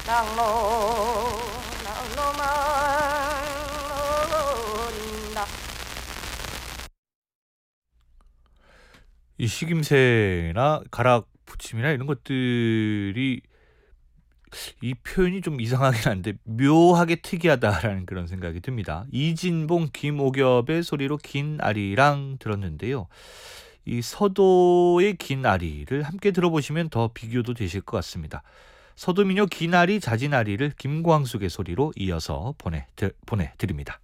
낙로 낙로만 어린다. 이 식임새나 가락 부침이나 이런 것들이 이 표현이 좀 이상하긴 한데 묘하게 특이하다라는 그런 생각이 듭니다. 이진봉, 김옥엽의 소리로 긴 아리랑 들었는데요. 이 서도의 긴 아리를 함께 들어보시면 더 비교도 되실 것 같습니다. 서도민요 긴 아리, 자진 아리를 김광숙의 소리로 이어서 보내드립니다.